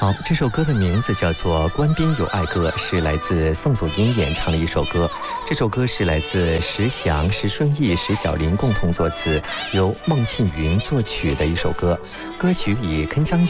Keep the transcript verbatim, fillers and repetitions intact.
好，这首歌的名字叫做《官兵有爱歌》，是来自宋祖英演唱的一首歌。这首歌是来自石祥、石顺义、石小林共同作词，由孟庆云作曲的一首歌。歌曲以铿锵